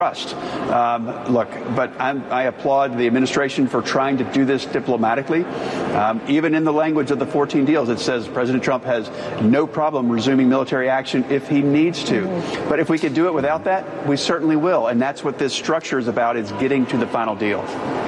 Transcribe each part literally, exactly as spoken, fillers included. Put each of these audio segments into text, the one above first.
trust. Um, look, but I'm, I applaud the administration for trying to do this diplomatically. Um, even in the language of the fourteen deals, it says President Trump has no problem resuming military action if he needs to. Mm-hmm. But if we could do it without that, we certainly will. And that's what this structure is about, is getting to the final deal.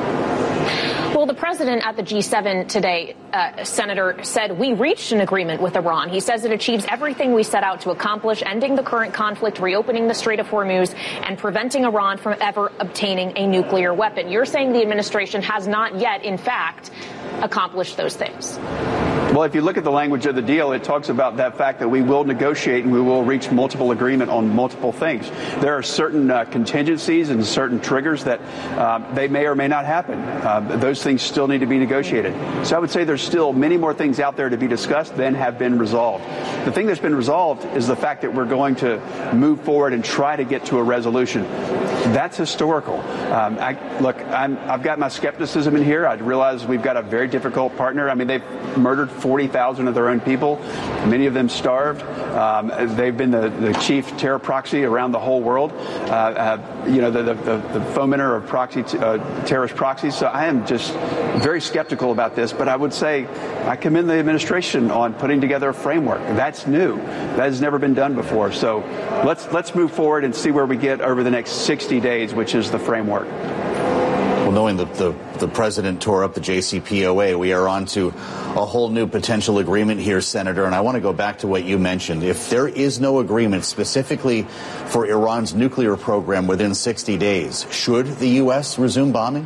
Well, the president at the G seven today, uh, Senator, said we reached an agreement with Iran. He says it achieves everything we set out to accomplish, ending the current conflict, reopening the Strait of Hormuz, and preventing Iran from ever obtaining a nuclear weapon. You're saying the administration has not yet, in fact, accomplished those things. Well, if you look at the language of the deal, it talks about that fact that we will negotiate and we will reach multiple agreement on multiple things. There are certain uh, contingencies and certain triggers that uh, they may or may not happen. Uh, those things still need to be negotiated. So I would say there's still many more things out there to be discussed than have been resolved. The thing that's been resolved is the fact that we're going to move forward and try to get to a resolution. That's historical. Um, I, look, I'm, I've got my skepticism in here. I realize we've got a very difficult partner. I mean, they've murdered forty thousand of their own people, many of them starved. Um, they've been the, the chief terror proxy around the whole world, uh, uh, you know, the, the, the fomenter of proxy t- uh, terrorist proxies. So I am just very skeptical about this. But I would say I commend the administration on putting together a framework. That's new. That has never been done before. So let's let's move forward and see where we get over the next sixty days, which is the framework. Well, knowing that the, the president tore up the J C P O A, we are on to a whole new potential agreement here, Senator. And I want to go back to what you mentioned. If there is no agreement specifically for Iran's nuclear program within sixty days, should the U S resume bombing?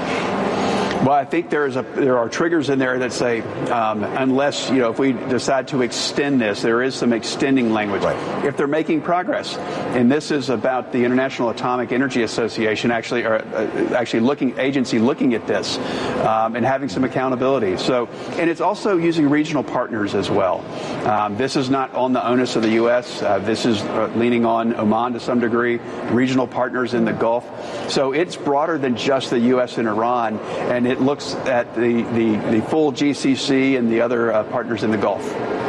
Well, I think there is a there are triggers in there that say um, unless, you know, if we decide to extend this, there is some extending language. Right. If they're making progress, and this is about the International Atomic Energy Association actually, or uh, actually looking agency looking at this um, and having some accountability. So, and it's also using regional partners as well. Um, this is not on the onus of the U S. Uh, this is uh, leaning on Oman to some degree, regional partners in the Gulf. So it's broader than just the U S and Iran, and it looks at the, the, the full G C C and the other uh, partners in the Gulf.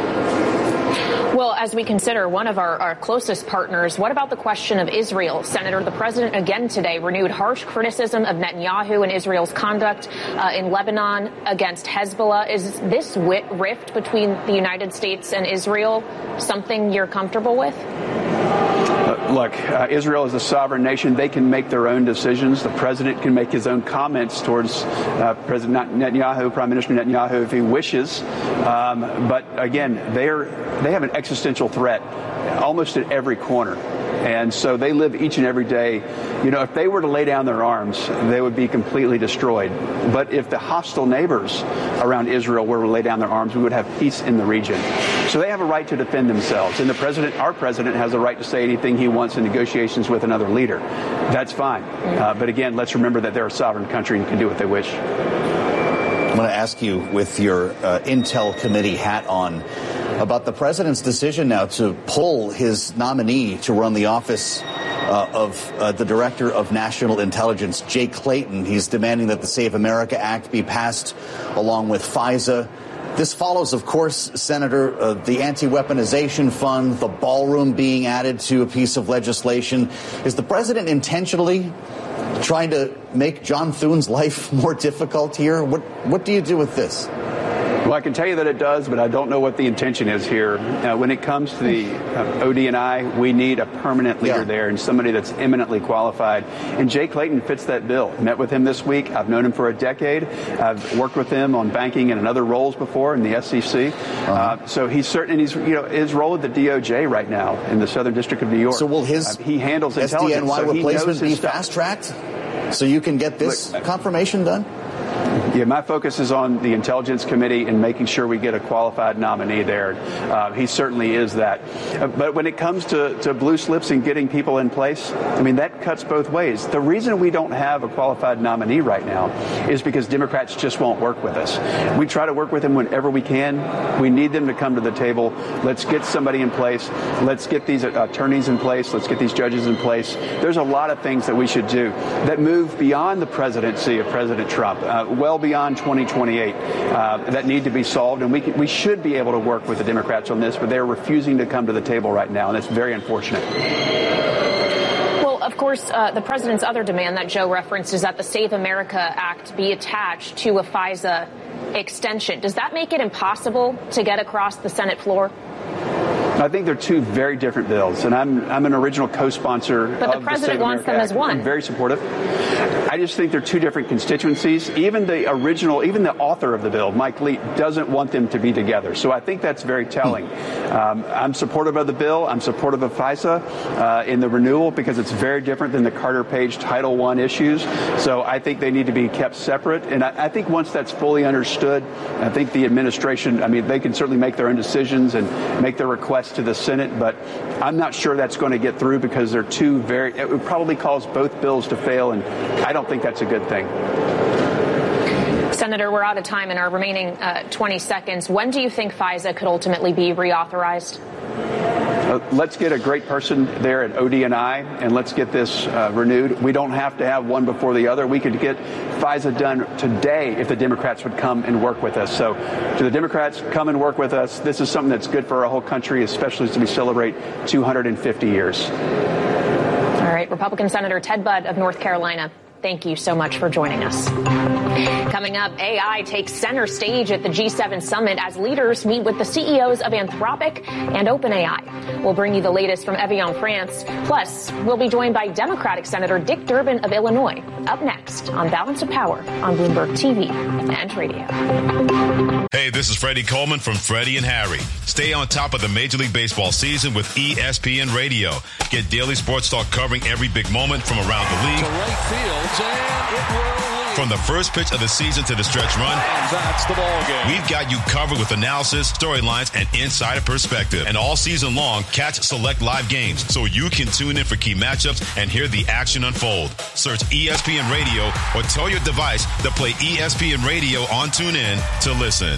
Well, as we consider one of our, our closest partners, what about the question of Israel? Senator, the president again today renewed harsh criticism of Netanyahu and Israel's conduct uh, in Lebanon against Hezbollah. Is this wit- rift between the United States and Israel something you're comfortable with? Uh, look, uh, Israel is a sovereign nation. They can make their own decisions. The president can make his own comments towards uh, President Netanyahu, Prime Minister Netanyahu, if he wishes. Um, but again, they're they have an existential threat almost at every corner. And so they live each and every day. You know, if they were to lay down their arms, they would be completely destroyed. But if the hostile neighbors around Israel were to lay down their arms, we would have peace in the region. So they have a right to defend themselves. And the president, our president, has a right to say anything he wants in negotiations with another leader. That's fine. Uh, but again, let's remember that they're a sovereign country and can do what they wish. I'm going to ask you, with your uh, Intel Committee hat on, about the president's decision now to pull his nominee to run the office uh, of uh, the Director of National Intelligence, Jay Clayton. He's demanding that the Save America Act be passed along with FISA. This follows, of course, Senator, uh, the anti-weaponization fund, the ballroom being added to a piece of legislation. Is the president intentionally trying to make John Thune's life more difficult here? What what do you do with this? Well, I can tell you that it does, but I don't know what the intention is here. Uh, when it comes to the uh, O D and I, we need a permanent leader yeah. there and somebody that's eminently qualified. And Jay Clayton fits that bill. Met with him this week. I've known him for a decade. I've worked with him on banking and in other roles before in the S E C. Uh-huh. Uh, so he's certain, and he's, you know, his role at the D O J right now in the Southern District of New York. So will his uh, he handles S D N Y so replacement be fast-tracked so you can get this Look, confirmation done? Yeah, my focus is on the Intelligence Committee and making sure we get a qualified nominee there. Uh, he certainly is that. Uh, but when it comes to, to blue slips and getting people in place, I mean, that cuts both ways. The reason we don't have a qualified nominee right now is because Democrats just won't work with us. We try to work with them whenever we can. We need them to come to the table. Let's get somebody in place. Let's get these attorneys in place. Let's get these judges in place. There's a lot of things that we should do that move beyond the presidency of President Trump. Uh, well beyond twenty twenty-eight uh, that need to be solved. And we can, we should be able to work with the Democrats on this, but they're refusing to come to the table right now, and it's very unfortunate. Well, of of course, uh, the president's other demand that Joe referenced is that the Save America Act be attached to a FISA extension. Does that make it impossible to get across the Senate floor? I think they're two very different bills, and I'm I'm an original co-sponsor. But the president the wants them Act. as one. I'm very supportive. I just think they're two different constituencies. Even the original, even the author of the bill, Mike Lee, doesn't want them to be together. So I think that's very telling. Um, I'm supportive of the bill. I'm supportive of FISA uh, in the renewal because it's very different than the Carter Page Title one issues. So I think they need to be kept separate. And I, I think once that's fully understood, I think the administration, I mean, they can certainly make their own decisions and make their requests to the Senate, but I'm not sure that's going to get through because they're two very, it would probably cause both bills to fail, and I don't think that's a good thing. Senator, we're out of time in our remaining uh, twenty seconds. When do you think FISA could ultimately be reauthorized? Uh, let's get a great person there at O D and I, and let's get this uh, renewed. We don't have to have one before the other. We could get FISA done today if the Democrats would come and work with us. So to the Democrats, come and work with us. This is something that's good for our whole country, especially as we celebrate two hundred fifty years. All right, Republican Senator Ted Budd of North Carolina, thank you so much for joining us. Coming up, A I takes center stage at the G seven summit as leaders meet with the C E Os of Anthropic and OpenAI. We'll bring you the latest from Evian, France. Plus, we'll be joined by Democratic Senator Dick Durbin of Illinois. Up next on Balance of Power on Bloomberg T V and radio. Hey, this is Freddie Coleman from Freddie and Harry. Stay on top of the Major League Baseball season with E S P N Radio. Get daily sports talk covering every big moment from around the league. To right field, and it will lead. From the first pitch of the season to the stretch run, and that's the ball game. We've got you covered with analysis, storylines, and insider perspective. And all season long, catch select live games so you can tune in for key matchups and hear the action unfold. Search E S P N Radio or tell your device to play E S P N Radio on TuneIn to listen.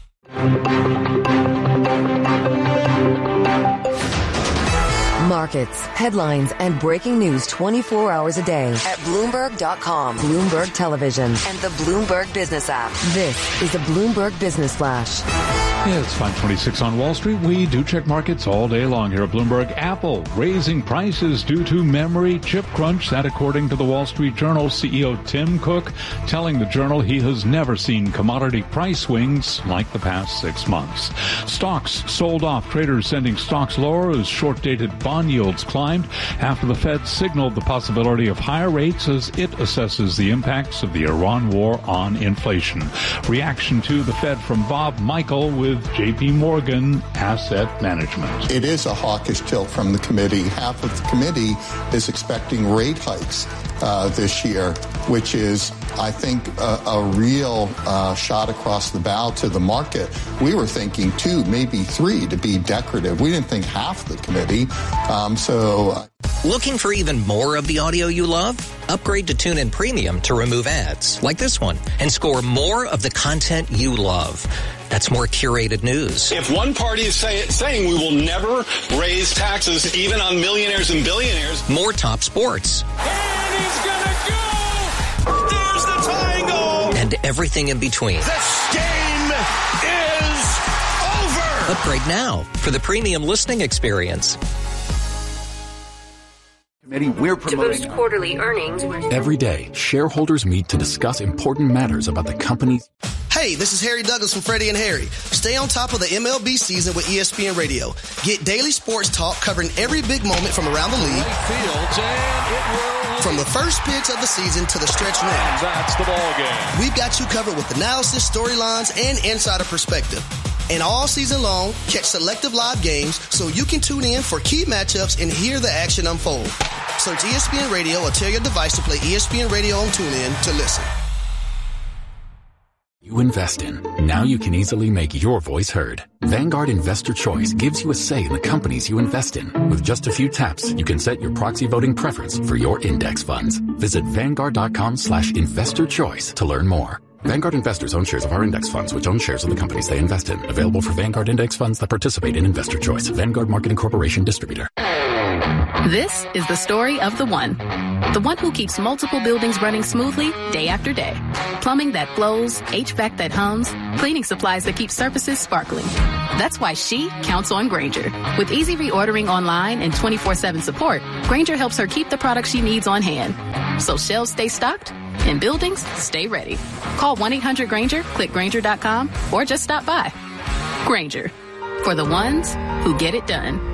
Markets, headlines, and breaking news twenty-four hours a day at Bloomberg dot com, Bloomberg Television, and the Bloomberg Business app. This is the Bloomberg Business Flash. Yeah, it's five twenty-six on Wall Street. We do check markets all day long here at Bloomberg. Apple raising prices due to memory chip crunch. That according to the Wall Street Journal, C E O Tim Cook telling the Journal he has never seen commodity price swings like the past six months. Stocks sold off. Traders sending stocks lower as short-dated bond yields climbed after the Fed signaled the possibility of higher rates as it assesses the impacts of the Iran war on inflation. Reaction to the Fed from Bob Michael with J P Morgan Asset Management. It is a hawkish tilt from the committee. Half of the committee is expecting rate hikes uh, this year, which is, I think, a, a real uh, shot across the bow to the market. We were thinking two, maybe three to be decorative. We didn't think half the committee. Um, so. Looking for even more of the audio you love? Upgrade to TuneIn Premium to remove ads like this one and score more of the content you love. That's more curated news. If one party is say, saying we will never raise taxes even on millionaires and billionaires. More top sports. And he's gonna go! There's the tying goal! And everything in between. This game is over! Upgrade now for the premium listening experience. We're promoting to boost quarterly earnings. Every day, shareholders meet to discuss important matters about the company's. Hey, this is Harry Douglas from Freddie and Harry. Stay on top of the M L B season with E S P N Radio. Get daily sports talk covering every big moment from around the league. Fields, and it will from the first pitch of the season to the stretch run. And that's the ball game. We've got you covered with analysis, storylines, and insider perspective. And all season long, catch selective live games so you can tune in for key matchups and hear the action unfold. Search E S P N Radio or tell your device to play E S P N Radio on TuneIn to listen. You invest in. Now you can easily make your voice heard. Vanguard Investor Choice gives you a say in the companies you invest in. With just a few taps, you can set your proxy voting preference for your index funds. Visit Vanguard.com slash investor choice to learn more. Vanguard investors own shares of our index funds, which own shares of the companies they invest in. Available for Vanguard index funds that participate in Investor Choice. Vanguard Marketing Corporation Distributor. This is the story of the one. The one who keeps multiple buildings running smoothly day after day. Plumbing that flows, H V A C that hums, cleaning supplies that keep surfaces sparkling. That's why she counts on Grainger. With easy reordering online and twenty-four seven support, Grainger helps her keep the products she needs on hand. So shelves stay stocked and buildings stay ready. Call one eight hundred Grainger, click Grainger dot com, or just stop by. Grainger, for the ones who get it done.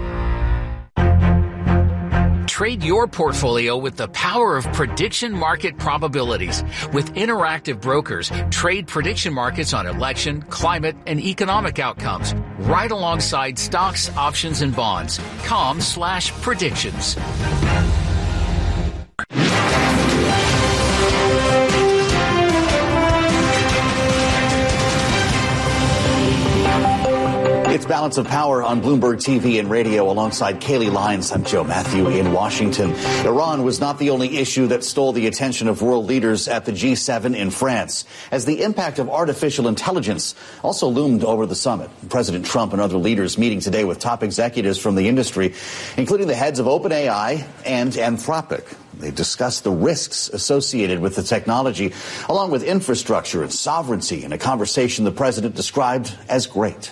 Trade your portfolio with the power of prediction market probabilities. With Interactive Brokers, trade prediction markets on election, climate, and economic outcomes, right alongside stocks, options, and bonds. Com slash predictions. It's Balance of Power on Bloomberg T V and radio alongside Kaylee Lyons. I'm Joe Matthew in Washington. Iran was not the only issue that stole the attention of world leaders at the G seven in France, as the impact of artificial intelligence also loomed over the summit. President Trump and other leaders meeting today with top executives from the industry, including the heads of OpenAI and Anthropic. They discussed the risks associated with the technology, along with infrastructure and sovereignty, in a conversation the president described as great.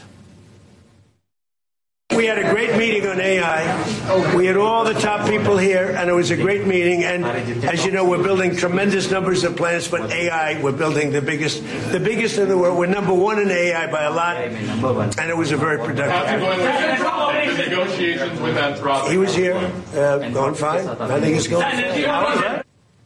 We had a great meeting on A I. We had all the top people here, and it was a great meeting. And as you know, we're building tremendous numbers of plants, but A I, we're building the biggest, the biggest in the world. We're number one in A I by a lot, and it was a very productive. How's it going with the negotiations with Anthropic? He was here, uh, going fine. I think it's going fine.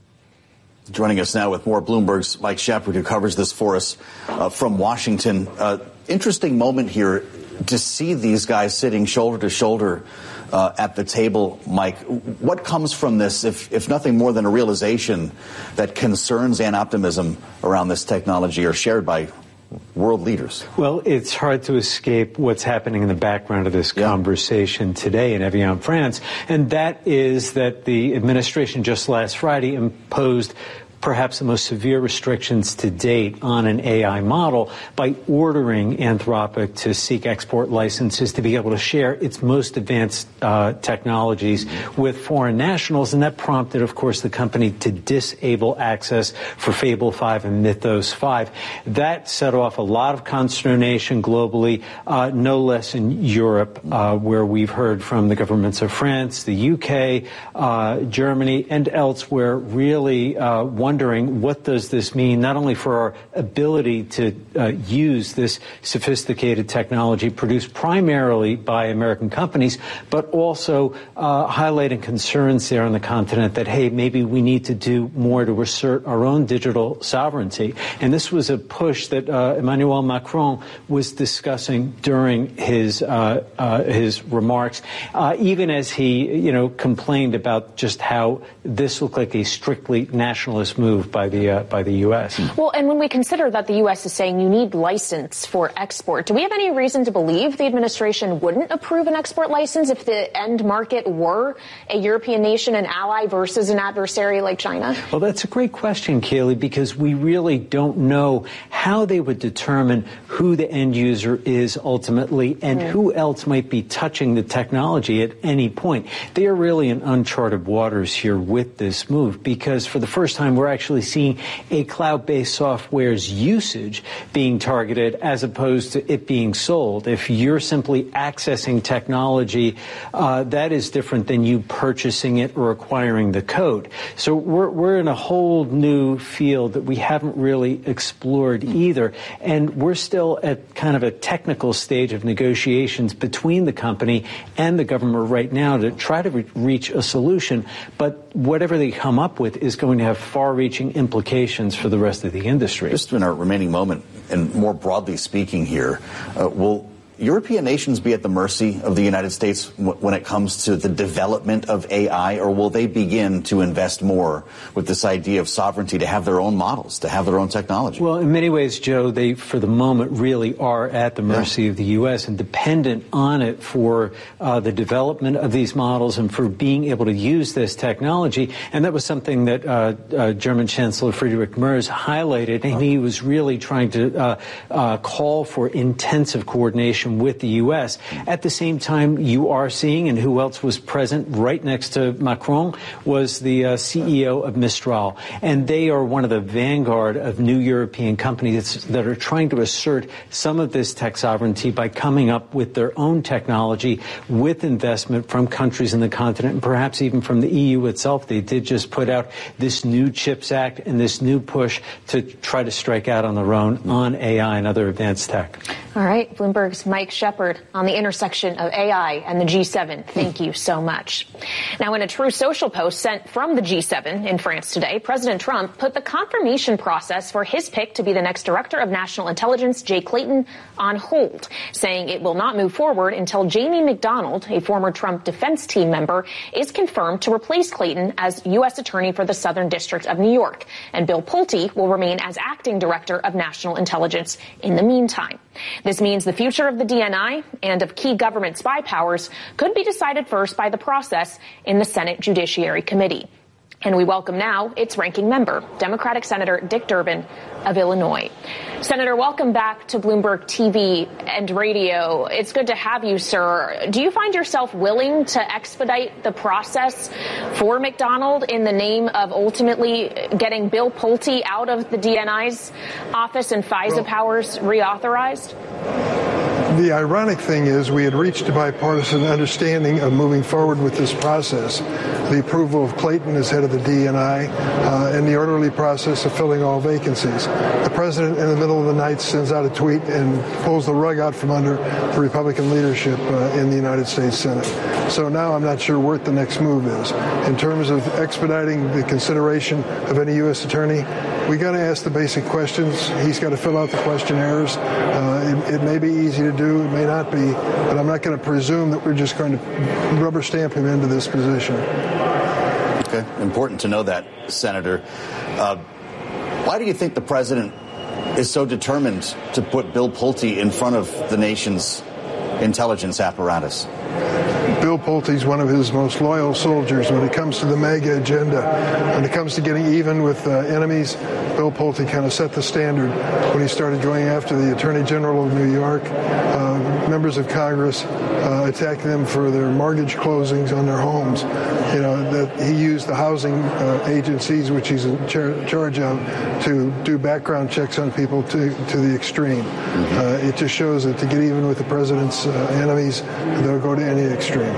Joining us now with more, Bloomberg's Mike Shepard, who covers this for us uh, from Washington. Uh, interesting moment here to see these guys sitting shoulder to shoulder uh, at the table. Mike, what comes from this, if, if nothing more than a realization that concerns and optimism around this technology are shared by world leaders? Well, it's hard to escape what's happening in the background of this yeah. conversation today in Evian, France, and that is that the administration just last Friday imposed perhaps the most severe restrictions to date on an A I model by ordering Anthropic to seek export licenses to be able to share its most advanced uh, technologies with foreign nationals. And that prompted, of course, the company to disable access for Fable five and Mythos five. That set off a lot of consternation globally, uh, no less in Europe, uh, where we've heard from the governments of France, the U K, uh, Germany, and elsewhere, really uh, one wondering what does this mean, not only for our ability to uh, use this sophisticated technology produced primarily by American companies, but also uh, highlighting concerns there on the continent that, hey, maybe we need to do more to assert our own digital sovereignty. And this was a push that uh, Emmanuel Macron was discussing during his uh, uh, his remarks, uh, even as he, you know, complained about just how this looked like a strictly nationalist move by the uh, by the U S. Well, and when we consider that the U S is saying you need license for export, do we have any reason to believe the administration wouldn't approve an export license if the end market were a European nation, an ally versus an adversary like China? Well, that's a great question, Kaylee, because we really don't know how they would determine who the end user is ultimately and mm. who else might be touching the technology at any point. They are really in uncharted waters here with this move, because for the first time we're actually seeing a cloud-based software's usage being targeted as opposed to it being sold. If you're simply accessing technology, uh, that is different than you purchasing it or acquiring the code. So we're, we're in a whole new field that we haven't really explored either. And we're still at kind of a technical stage of negotiations between the company and the government right now to try to re- reach a solution. But whatever they come up with is going to have far-reaching implications for the rest of the industry. Just in our remaining moment, and more broadly speaking here, uh, will European nations be at the mercy of the United States w- when it comes to the development of A I, or will they begin to invest more with this idea of sovereignty to have their own models, to have their own technology? Well, in many ways, Joe, they, for the moment, really are at the mercy yeah. of the U S and dependent on it for uh, the development of these models and for being able to use this technology. And that was something that uh, uh, German Chancellor Friedrich Merz highlighted, and he was really trying to uh, uh, call for intensive coordination cooperation with the U S. At the same time, you are seeing, and who else was present right next to Macron, was the uh, C E O of Mistral. And they are one of the vanguard of new European companies that are trying to assert some of this tech sovereignty by coming up with their own technology with investment from countries in the continent and perhaps even from the E U itself. They did just put out this new CHIPS Act and this new push to try to strike out on their own on A I and other advanced tech. All right. Bloomberg's Mike Shepard on the intersection of A I and the G seven. Thank you so much. Now, in a True Social post sent from the G seven in France today, President Trump put the confirmation process for his pick to be the next director of national intelligence, Jay Clayton, on hold, saying it will not move forward until Jamie McDonald, a former Trump defense team member, is confirmed to replace Clayton as U S attorney for the Southern District of New York. And Bill Pulte will remain as acting director of national intelligence in the meantime. This means the future of the D N I and of key government spy powers could be decided first by the process in the Senate Judiciary Committee. And we welcome now its ranking member, Democratic Senator Dick Durbin of Illinois. Senator, welcome back to Bloomberg T V and radio. It's good to have you, sir. Do you find yourself willing to expedite the process for McDonald in the name of ultimately getting Bill Pulte out of the D N I's office and FISA well, powers reauthorized? The ironic thing is we had reached a bipartisan understanding of moving forward with this process. The approval of Clayton as head of the D N I uh, and the orderly process of filling all vacancies. The president in the middle of the night sends out a tweet and pulls the rug out from under the Republican leadership uh, in the United States Senate. So now I'm not sure what the next move is. In terms of expediting the consideration of any U S attorney, we got to ask the basic questions. He's got to fill out the questionnaires. Uh, it, it may be easy to do, it may not be, but I'm not going to presume that we're just going to rubber stamp him into this position. Okay, important to know that, Senator. Uh, why do you think the president is so determined to put Bill Pulte in front of the nation's intelligence apparatus? Bill Pulte is one of his most loyal soldiers when it comes to the MAGA agenda. When it comes to getting even with uh, enemies, Bill Pulte kind of set the standard when he started going after the Attorney General of New York, uh, members of Congress, uh, attacking them for their mortgage closings on their homes. You know, that he used the housing uh, agencies, which he's in char- charge of, to do background checks on people to, to the extreme. Mm-hmm. Uh, it just shows that to get even with the president's uh, enemies, they'll go to any extreme.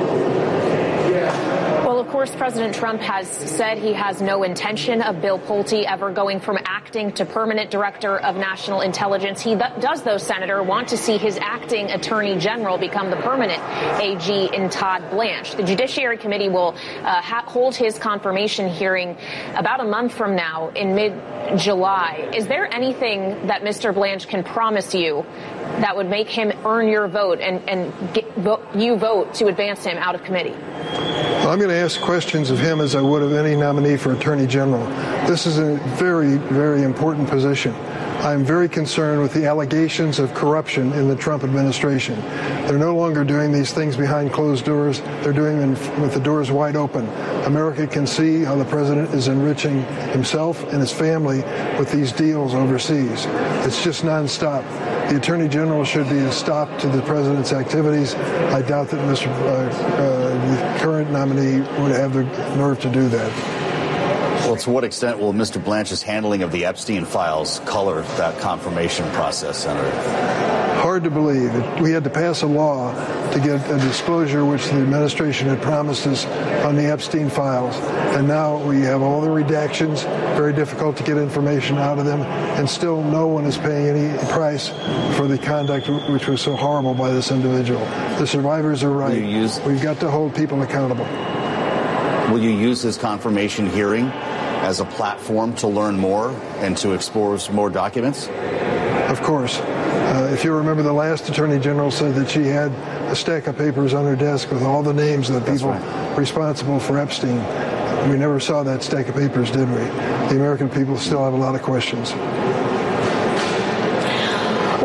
Of course, President Trump has said he has no intention of Bill Pulte ever going from acting to permanent director of national intelligence. He th- does, though, Senator, want to see his acting attorney general become the permanent A G in Todd Blanche. The Judiciary Committee will uh, ha- hold his confirmation hearing about a month from now in mid-July. Is there anything that Mister Blanche can promise you that would make him earn your vote and, and get vo- you vote to advance him out of committee? Well, I'm going to ask questions of him as I would of any nominee for Attorney General. This is a very, very important position. I'm very concerned with the allegations of corruption in the Trump administration. They're no longer doing these things behind closed doors. They're doing them with the doors wide open. America can see how the president is enriching himself and his family with these deals overseas. It's just nonstop. The Attorney General should be a stop to the president's activities. I doubt that Mister Uh, uh, the current nominee would have the nerve to do that. Well, to what extent will Mister Blanche's handling of the Epstein files color that confirmation process, Senator? Hard to believe. We had to pass a law to get a disclosure which the administration had promised us on the Epstein files. And now we have all the redactions, very difficult to get information out of them, and still no one is paying any price for the conduct which was so horrible by this individual. The survivors are right. Use- We've got to hold people accountable. Will you use his confirmation hearing as a platform to learn more and to expose more documents? Of course. Uh, if you remember, the last Attorney General said that she had a stack of papers on her desk with all the names of the people right. responsible for Epstein. We never saw that stack of papers, did we? The American people still have a lot of questions. Well,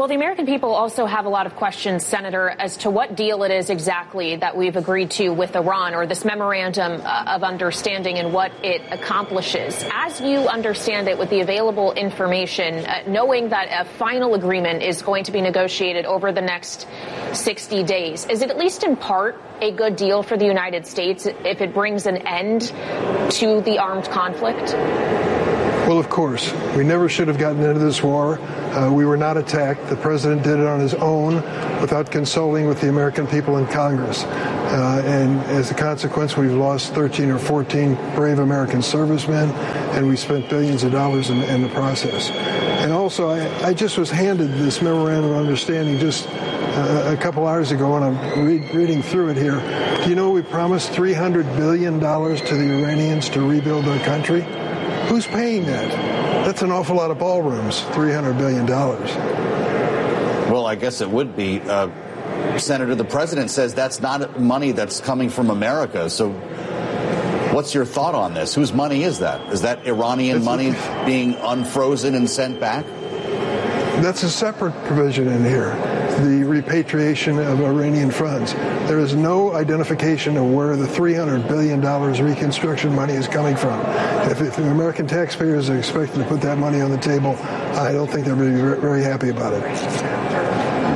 Well, the American people also have a lot of questions, Senator, as to what deal it is exactly that we've agreed to with Iran, or this memorandum uh, of understanding, and what it accomplishes. As you understand it, with the available information, uh, knowing that a final agreement is going to be negotiated over the next sixty days, is it at least in part a good deal for the United States if it brings an end to the armed conflict? Well, of course. We never should have gotten into this war. Uh, we were not attacked. The president did it on his own without consulting with the American people in Congress. Uh, and as a consequence, we've lost thirteen or fourteen brave American servicemen, and we spent billions of dollars in, in the process. And also, I, I just was handed this memorandum of understanding just uh, a couple hours ago, and I'm re- reading through it here. Do you know we promised three hundred billion dollars to the Iranians to rebuild their country? Who's paying that? That's an awful lot of ballrooms, three hundred billion dollars. Well, I guess it would be. Uh, Senator, the president says that's not money that's coming from America. So what's your thought on this? Whose money is that? Is that Iranian It's money a, being unfrozen and sent back? That's a separate provision in here, the repatriation of Iranian funds. There is no identification of where the three hundred billion dollars reconstruction money is coming from. If, if the American taxpayers are expected to put that money on the table, I don't think they're going to be very happy about it.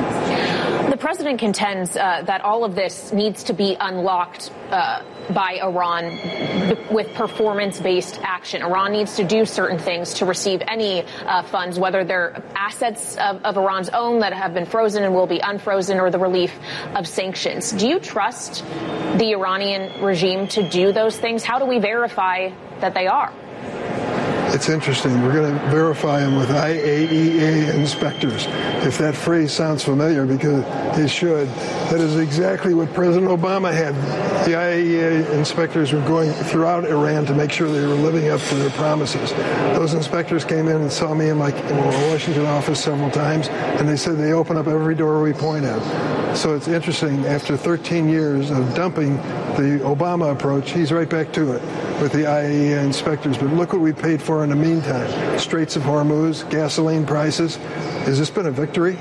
The president contends uh, that all of this needs to be unlocked uh, by Iran b- with performance-based action. Iran needs to do certain things to receive any uh, funds, whether they're assets of, of Iran's own that have been frozen and will be unfrozen, or the relief of sanctions. Do you trust the Iranian regime to do those things? How do we verify that they are? It's interesting. We're going to verify them with I A E A inspectors. If that phrase sounds familiar, because it should, that is exactly what President Obama had. The I A E A inspectors were going throughout Iran to make sure they were living up to their promises. Those inspectors came in and saw me in my Washington office several times, and they said they open up every door we point at. So it's interesting, after thirteen years of dumping the Obama approach, he's right back to it with the I A E A inspectors. But look what we paid for in the meantime. Straits of Hormuz, gasoline prices. Has this been a victory?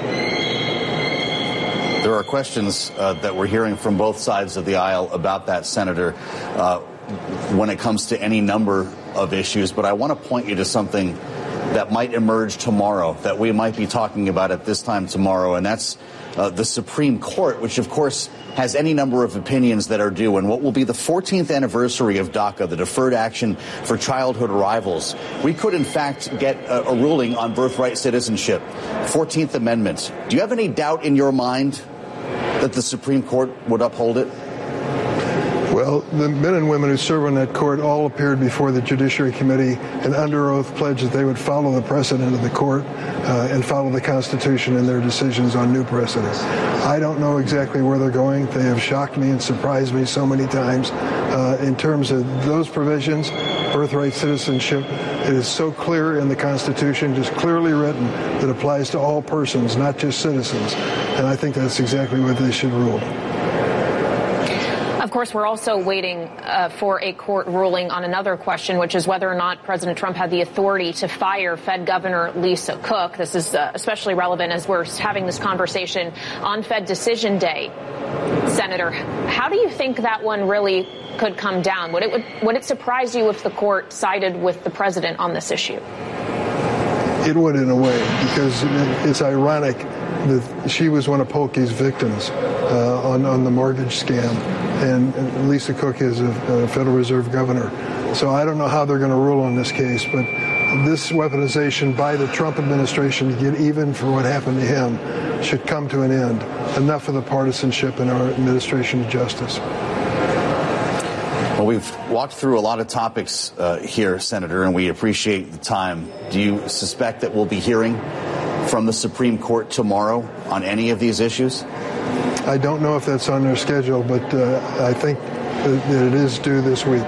There are questions uh, that we're hearing from both sides of the aisle about that, Senator, uh, when it comes to any number of issues. But I want to point you to something that might emerge tomorrow, that we might be talking about at this time tomorrow, and that's uh, the Supreme Court, which, of course, has any number of opinions that are due. And what will be the fourteenth anniversary of DACA, the Deferred Action for Childhood Arrivals, we could, in fact, get a, a ruling on birthright citizenship, fourteenth Amendment. Do you have any doubt in your mind that the Supreme Court would uphold it? Well, the men and women who serve on that court all appeared before the Judiciary Committee and under oath pledged that they would follow the precedent of the court uh, and follow the Constitution in their decisions on new precedents. I don't know exactly where they're going. They have shocked me and surprised me so many times. Uh, in terms of those provisions, birthright citizenship, it is so clear in the Constitution, just clearly written, that applies to all persons, not just citizens. And I think that's exactly what they should rule. Of course, we're also waiting uh, for a court ruling on another question, which is whether or not President Trump had the authority to fire Fed Governor Lisa Cook. This is uh, especially relevant as we're having this conversation on Fed Decision Day. Senator, how do you think that one really could come down? Would it would, would it surprise you if the court sided with the president on this issue? It would, in a way, because it's ironic that she was one of Polke's victims uh, on, on the mortgage scam, and Lisa Cook is a, a Federal Reserve governor. So I don't know how they're going to rule on this case, but this weaponization by the Trump administration to get even for what happened to him should come to an end. Enough of the partisanship in our administration of justice. Well, we've walked through a lot of topics uh, here, Senator, and we appreciate the time. Do you suspect that we'll be hearing from the Supreme Court tomorrow on any of these issues? I don't know if that's on their schedule, but uh, I think that it is due this week.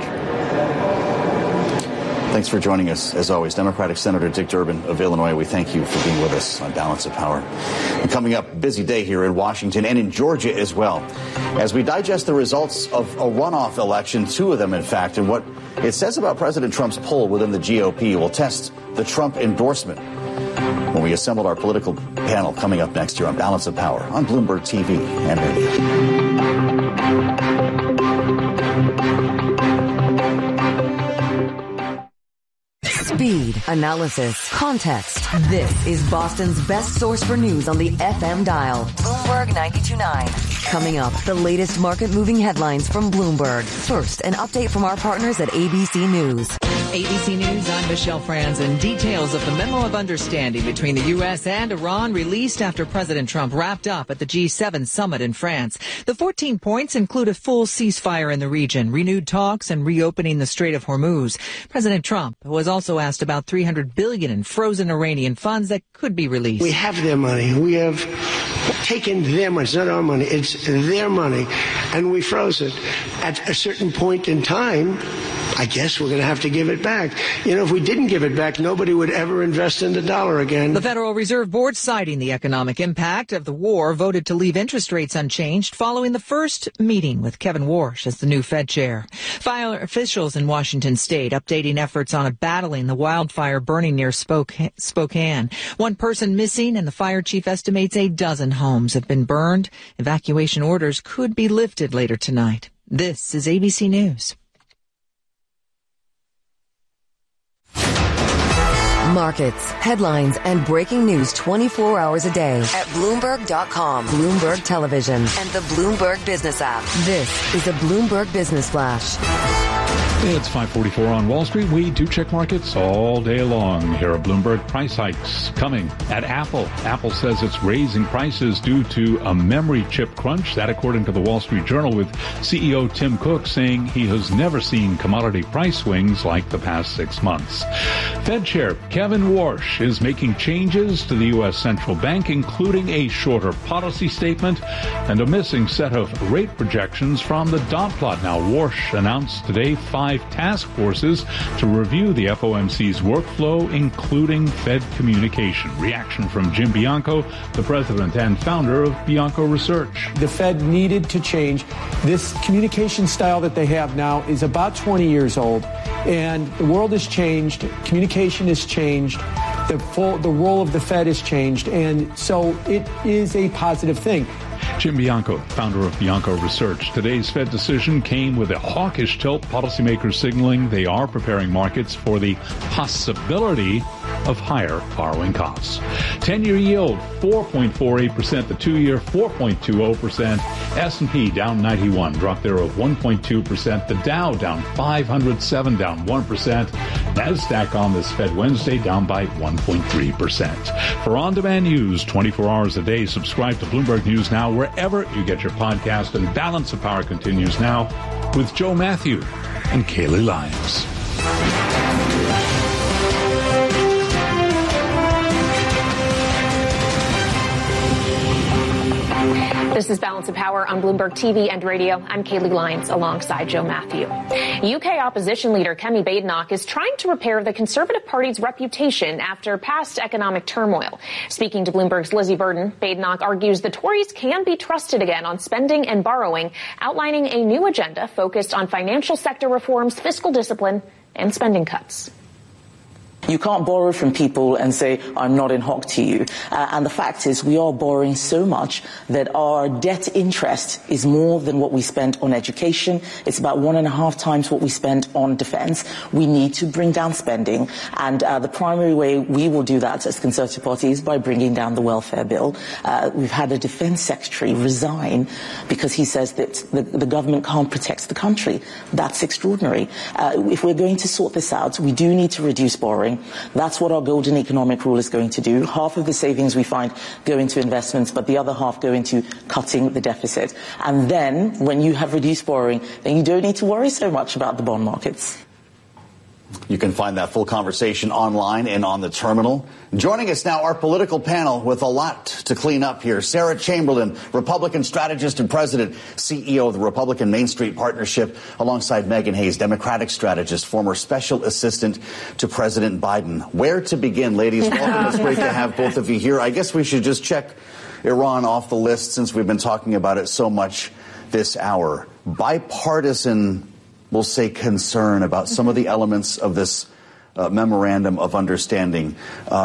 Thanks for joining us, as always. Democratic Senator Dick Durbin of Illinois, we thank you for being with us on Balance of Power. And coming up, busy day here in Washington and in Georgia as well, as we digest the results of a runoff election, two of them, in fact, and what it says about President Trump's pull within the G O P. Will test the Trump endorsement. When we assembled our political panel coming up next year on Balance of Power on Bloomberg T V and radio. Speed, analysis, context. This is Boston's best source for news on the F M dial. Bloomberg ninety-two point nine. Coming up, the latest market-moving headlines from Bloomberg. First, an update from our partners at A B C News. A B C News, I'm Michelle Franzen. Details of the memo of understanding between the U S and Iran released after President Trump wrapped up at the G seven summit in France. The fourteen points include a full ceasefire in the region, renewed talks, and reopening the Strait of Hormuz. President Trump was also asked about three hundred billion dollars in frozen Iranian funds that could be released. We have their money. We have taken their money. It's not our money. It's their money. And we froze it. At a certain point in time, I guess we're going to have to give it back. You know, if we didn't give it back, nobody would ever invest in the dollar again. The Federal Reserve Board, citing the economic impact of the war, voted to leave interest rates unchanged following the first meeting with Kevin Warsh as the new Fed chair. Fire officials in Washington state updating efforts on battling the wildfire burning near Spokane. One person missing, and the fire chief estimates a dozen homes have been burned. Evacuation orders could be lifted later tonight. This is A B C News. Markets, headlines, and breaking news twenty-four hours a day at Bloomberg dot com, Bloomberg Television, and the Bloomberg Business app. This is a Bloomberg Business Flash. It's five forty-four on Wall Street. We do check markets all day long. Here are Bloomberg price hikes coming at Apple. Apple says it's raising prices due to a memory chip crunch. That according to the Wall Street Journal, with C E O Tim Cook saying he has never seen commodity price swings like the past six months. Fed Chair Kevin Warsh is making changes to the U S Central Bank, including a shorter policy statement and a missing set of rate projections from the dot plot. Now, Warsh announced today five task forces to review the F O M C's workflow, including Fed communication. Reaction from Jim Bianco, the president and founder of Bianco Research. The Fed needed to change. This communication style that they have now is about twenty years old, and the world has changed. Communication has changed. The full, the role of the Fed has changed, and so it is a positive thing. Jim Bianco, founder of Bianco Research. Today's Fed decision came with a hawkish tilt, policymakers signaling they are preparing markets for the possibility of higher borrowing costs. ten-year yield, four point four eight percent. The two-year, four point two zero percent. S and P down ninety-one, drop there of one point two percent. The Dow down five hundred seven, down one percent. NASDAQ on this Fed Wednesday down by one point three percent. For on-demand news twenty-four hours a day, subscribe to Bloomberg News Now wherever you get your podcast. And Balance of Power continues now with Joe Matthew and Kaylee Lyons. This is Balance of Power on Bloomberg T V and radio. I'm Kaylee Lyons alongside Joe Matthew. U K opposition leader Kemi Badenoch is trying to repair the Conservative Party's reputation after past economic turmoil. Speaking to Bloomberg's Lizzie Burden, Badenoch argues the Tories can be trusted again on spending and borrowing, outlining a new agenda focused on financial sector reforms, fiscal discipline, and spending cuts. You can't borrow from people and say, I'm not in hock to you. Uh, and the fact is we are borrowing so much that our debt interest is more than what we spent on education. It's about one and a half times what we spent on defense. We need to bring down spending. And uh, the primary way we will do that as the Conservative Party is by bringing down the welfare bill. Uh, we've had a defense secretary resign because he says that the, the government can't protect the country. That's extraordinary. Uh, if we're going to sort this out, we do need to reduce borrowing. That's what our golden economic rule is going to do. Half of the savings we find go into investments, but the other half go into cutting the deficit. And then, when you have reduced borrowing, then you don't need to worry so much about the bond markets. You can find that full conversation online and on the terminal. Joining us now, our political panel with a lot to clean up here. Sarah Chamberlain, Republican strategist and president, C E O of the Republican Main Street Partnership, alongside Megan Hayes, Democratic strategist, former special assistant to President Biden. Where to begin, ladies? Welcome. It's great to have both of you here. I guess we should just check Iran off the list since we've been talking about it so much this hour. Bipartisan, we'll say, concern about some of the elements of this uh, memorandum of understanding. Uh,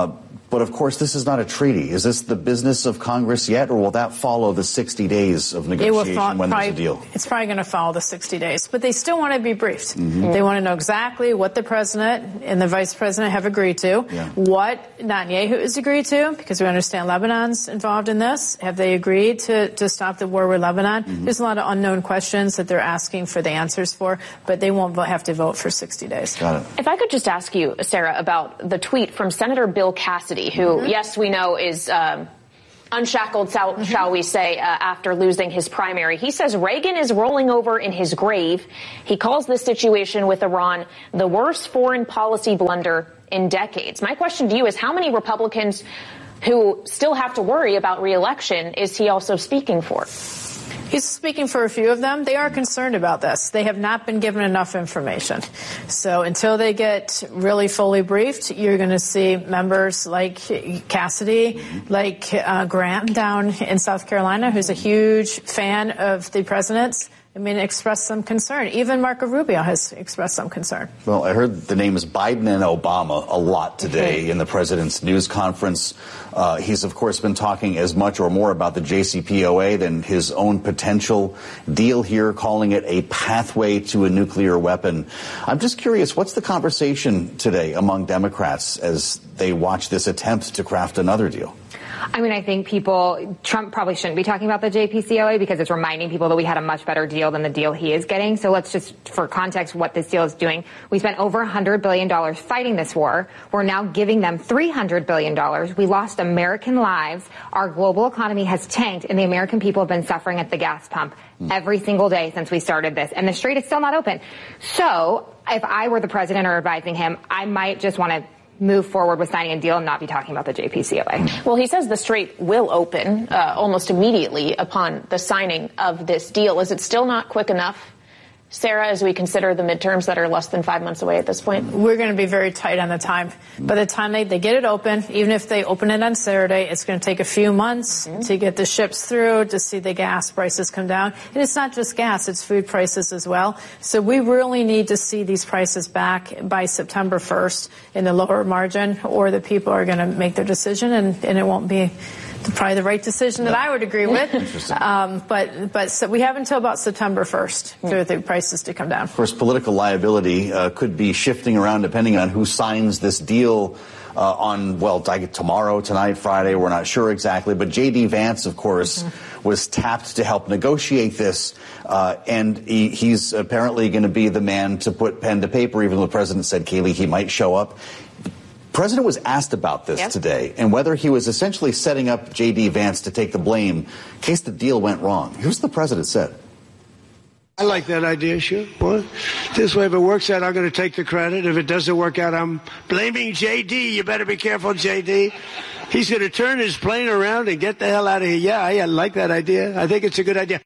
But, of course, this is not a treaty. Is this the business of Congress yet, or will that follow the sixty days of negotiation fo- when probably, there's a deal? It's probably going to follow the sixty days. But they still want to be briefed. Mm-hmm. They want to know exactly what the president and the vice president have agreed to, Yeah. what Netanyahu has agreed to, because we understand Lebanon's involved in this. Have they agreed to, to stop the war with Lebanon? Mm-hmm. There's a lot of unknown questions that they're asking for the answers for, but they won't vo- have to vote for sixty days. Got it. If I could just ask you, Sarah, about the tweet from Senator Bill Cassidy, who, Mm-hmm. yes, we know is um, unshackled, shall, mm-hmm. shall we say, uh, after losing his primary. He says Reagan is rolling over in his grave. He calls this situation with Iran the worst foreign policy blunder in decades. My question to you is, how many Republicans who still have to worry about re-election is he also speaking for? He's speaking for a few of them. They are concerned about this. They have not been given enough information. So until they get really fully briefed, you're going to see members like Cassidy, like uh, Graham down in South Carolina, who's a huge fan of the president's. I mean, express some concern. Even Marco Rubio has expressed some concern. Well, I heard the names Biden and Obama a lot today Okay. in the president's news conference. Uh, he's, of course, been talking as much or more about the J C P O A than his own potential deal here, calling it a pathway to a nuclear weapon. I'm just curious, what's the conversation today among Democrats as they watch this attempt to craft another deal? I mean, I think people, Trump probably shouldn't be talking about the J P C O A because it's reminding people that we had a much better deal than the deal he is getting. So let's just, for context, what this deal is doing. We spent over one hundred billion dollars fighting this war. We're now giving them three hundred billion dollars. We lost American lives. Our global economy has tanked, and the American people have been suffering at the gas pump every single day since we started this. And the Strait is still not open. So if I were the president or advising him, I might just want to move forward with signing a deal and not be talking about the J P C O A. Well, he says the Strait will open uh, almost immediately upon the signing of this deal. Is it still not quick enough, Sarah, as we consider the midterms that are less than five months away at this point? We're going to be very tight on the time. By the time they, they get it open, even if they open it on Saturday, it's going to take a few months mm-hmm. to get the ships through, to see the gas prices come down. And it's not just gas, it's food prices as well. So we really need to see these prices back by September first in the lower margin, or the people are going to make their decision, and, and it won't be probably the right decision that I would agree with. Um, but but so we have until about September first for the prices to come down. Of course, political liability uh, could be shifting around depending on who signs this deal uh, on, well, tomorrow, tonight, Friday. We're not sure exactly. But J D. Vance, of course, mm-hmm. was tapped to help negotiate this. Uh, and he, he's apparently going to be the man to put pen to paper, even though the president said, Kayleigh, he might show up. The president was asked about this yep. today and whether he was essentially setting up J D. Vance to take the blame in case the deal went wrong. Here's what the president said. I like that idea, sure. Well, this way, if it works out, I'm going to take the credit. If it doesn't work out, I'm blaming J D. You better be careful, J D. He's going to turn his plane around and get the hell out of here. Yeah, I, I like that idea. I think it's a good idea.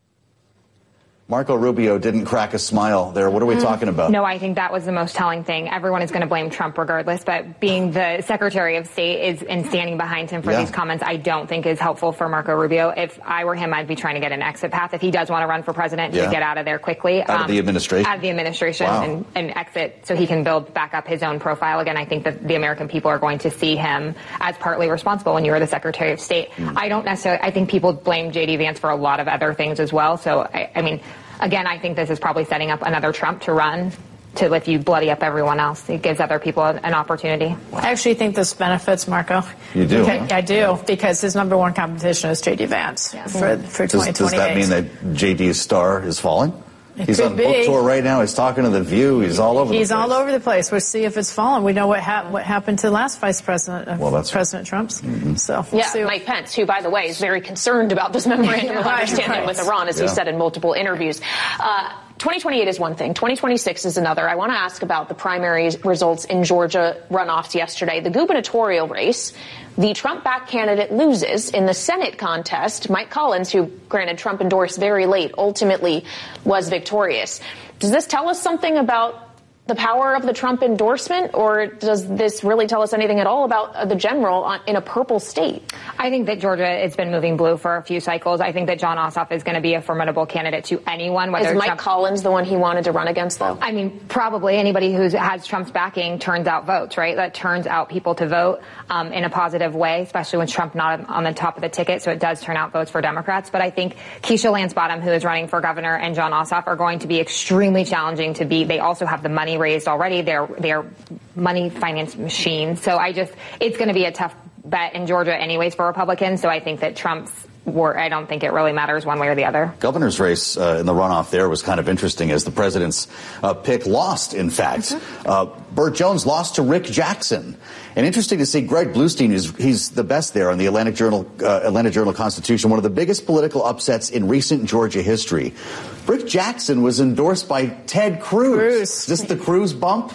Marco Rubio didn't crack a smile there. What are we mm. talking about? No, I think that was the most telling thing. Everyone is going to blame Trump regardless, but being the Secretary of State is and standing behind him for yeah. these comments, I don't think is helpful for Marco Rubio. If I were him, I'd be trying to get an exit path. If he does want to run for president, yeah. to get out of there quickly. Out um, of the administration? Out of the administration wow. and, and exit so he can build back up his own profile. Again, I think that the American people are going to see him as partly responsible when you were the Secretary of State. Mm. I don't necessarily, I think people blame J D. Vance for a lot of other things as well. So, I, I mean, Again, I think this is probably setting up another Trump to run to if you bloody up everyone else. It gives other people an opportunity. I actually think this benefits Marco. You do? Okay, I do, because his number one competition is J D. Vance yeah. for, for twenty twenty-eight. Does, does that mean that J D's star is falling? It He's on be. book tour right now. He's talking to The View. He's all over He's the place. all over the place. We'll see if it's fallen. We know what, ha- what happened to the last vice president, of well, that's President right. Trump's. Mm-hmm. So we'll yeah, see. Mike Pence, who, by the way, is very concerned about this memorandum of understanding right. with Iran, as yeah. he said in multiple interviews. Uh, twenty twenty-eight is one thing. twenty twenty-six is another. I want to ask about the primary results in Georgia runoffs yesterday. The gubernatorial race, the Trump-backed candidate loses. In the Senate contest, Mike Collins, who, granted, Trump endorsed very late, ultimately was victorious. Does this tell us something about the power of the Trump endorsement, or does this really tell us anything at all about uh, the general on, in a purple state? I think that Georgia, it's been moving blue for a few cycles. I think that Jon Ossoff is going to be a formidable candidate to anyone. Whether Is Mike Trump, Collins the one he wanted to run against, though? I mean, probably anybody who has Trump's backing turns out votes, right? That turns out people to vote um, in a positive way, especially when Trump's not on the top of the ticket. So it does turn out votes for Democrats. But I think Keisha Lance Bottom, who is running for governor, and Jon Ossoff are going to be extremely challenging to beat. They also have the money raised already. They're they're money finance machines. So I just it's going to be a tough bet in Georgia anyways for Republicans. So I think that Trump's war, I don't think it really matters one way or the other. Governor's race uh, in the runoff there was kind of interesting as the president's uh, pick lost, in fact. Mm-hmm. Uh, Burt Jones lost to Rick Jackson. And interesting to see Greg Bluestein, is he's the best there on the Atlantic Journal, uh, Atlanta Journal-Constitution, one of the biggest political upsets in recent Georgia history. Rick Jackson was endorsed by Ted Cruz. Cruz. Is this the Cruz bump?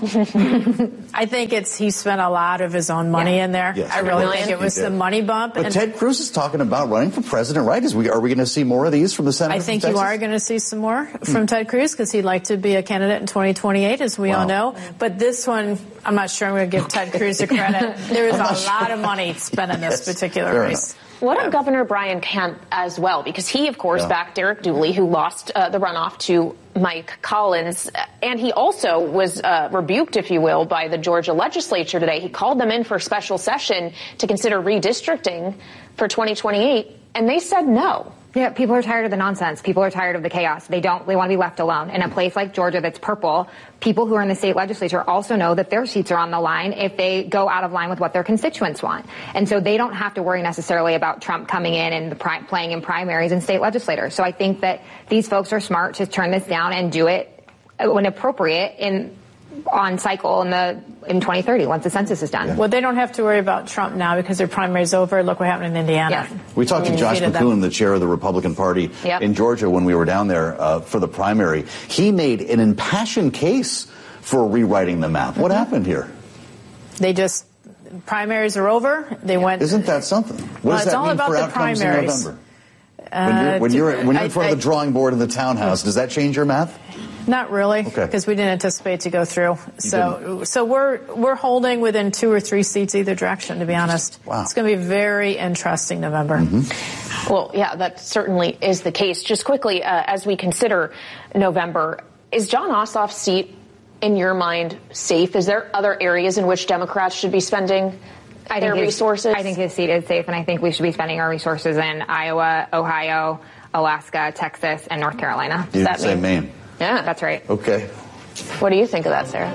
I think it's he spent a lot of his own money yeah. in there. Yes. I really think it was the money bump. But and Ted Cruz is talking about running for president, right? Is we, are we going to see more of these from the Senate? I think you are going to see some more from Ted Cruz because he'd like to be a candidate in twenty twenty-eight, as we wow. all know. But this one, I'm not sure I'm going to give Ted Cruz the credit. There is a sure. lot of money spent in this yes, particular race. Enough. What of Governor Brian Kemp as well? Because he, of course, yeah. backed Derek Dooley, who lost uh, the runoff to Mike Collins. And he also was uh, rebuked, if you will, by the Georgia legislature today. He called them in for a special session to consider redistricting for twenty twenty-eight, and they said no. Yeah, people are tired of the nonsense. People are tired of the chaos. They don't, they want to be left alone. In a place like Georgia that's purple, people who are in the state legislature also know that their seats are on the line if they go out of line with what their constituents want. And so they don't have to worry necessarily about Trump coming in and the pri- playing in primaries and state legislators. So I think that these folks are smart to turn this down and do it when appropriate in on cycle in the in twenty thirty once the census is done. Yeah. Well, they don't have to worry about Trump now because their primary's over. Look what happened in Indiana. Yeah. We talked to Josh McCoon, the chair of the Republican Party yep. in Georgia, when we were down there uh, for the primary. He made an impassioned case for rewriting the map. What mm-hmm. happened here? They just primaries are over. They yeah. went. Isn't that something? What well, does it's that all mean about for the outcomes primaries. in November? When you're, when you're, when you're in front I, of the drawing board in the townhouse, does that change your math? Not really, because okay. we didn't anticipate to go through. You so, didn't. so we're we're holding within two or three seats either direction. To be honest, wow. It's going to be very interesting November. Mm-hmm. Well, yeah, that certainly is the case. Just quickly, uh, as we consider November, is Jon Ossoff's seat, in your mind, safe? Is there other areas in which Democrats should be spending I their think his, resources? I think his seat is safe, and I think we should be spending our resources in Iowa, Ohio, Alaska, Texas, and North Carolina. You didn't say Maine. Yeah, that's right. Okay. What do you think of that, Sarah?